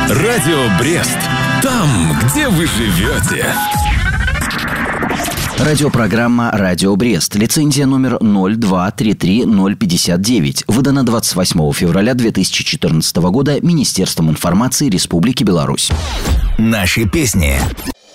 Радио Брест. Там, где вы живете. Радиопрограмма «Радио Брест». Лицензия номер 0233059. Выдана 28 февраля 2014 года Министерством информации Республики Беларусь. Наши песни.